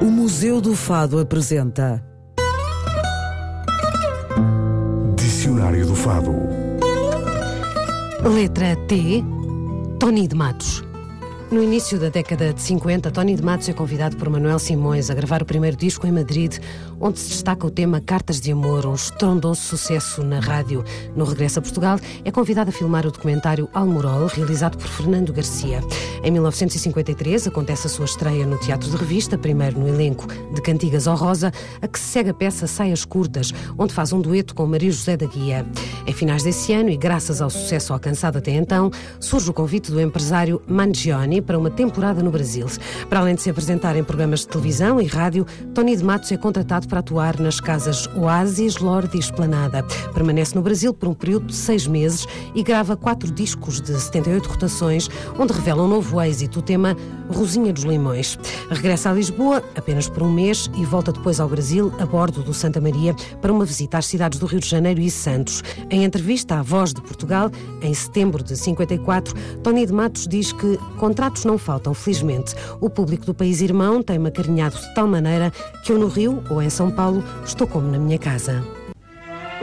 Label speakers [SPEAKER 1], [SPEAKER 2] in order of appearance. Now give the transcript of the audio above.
[SPEAKER 1] O Museu do Fado apresenta
[SPEAKER 2] Dicionário do Fado.
[SPEAKER 3] Letra T. Tony de Matos. No início da década de 50, Tony de Matos é convidado por Manuel Simões a gravar o primeiro disco em Madrid, onde se destaca o tema Cartas de Amor, um estrondoso sucesso na rádio. No regresso a Portugal, é convidado a filmar o documentário Almorol, realizado por Fernando Garcia. Em 1953, acontece a sua estreia no Teatro de Revista, primeiro no elenco de Cantigas ao Rosa, a que se segue a peça Saias Curtas, onde faz um dueto com Maria José da Guia. Em finais desse ano, e graças ao sucesso alcançado até então, surge o convite do empresário Mangione para uma temporada no Brasil. Para além de se apresentar em programas de televisão e rádio, Tony de Matos é contratado para atuar nas casas Oasis, Lorde e Esplanada. Permanece no Brasil por um período de 6 meses e grava 4 discos de 78 rotações, onde revela um novo êxito, o tema Rosinha dos Limões. Regressa a Lisboa apenas por um mês e volta depois ao Brasil a bordo do Santa Maria para uma visita às cidades do Rio de Janeiro e Santos. Em entrevista à Voz de Portugal, em setembro de 54, Tony de Matos diz que contratos não faltam, felizmente. O público do país irmão tem-me acarinhado de tal maneira que eu no Rio ou em São Paulo estou como na minha casa.